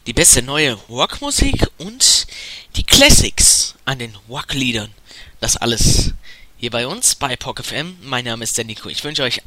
die beste neue Rockmusik und die Classics an den Rockliedern. Das alles hier bei uns bei POC FM. Mein Name ist der Nico. Ich wünsche euch